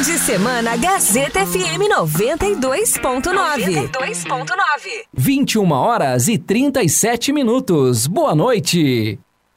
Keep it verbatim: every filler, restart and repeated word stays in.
de semana Gazeta F M noventa e dois ponto nove. noventa e dois ponto nove. vinte e uma horas e trinta e sete minutos. Boa noite.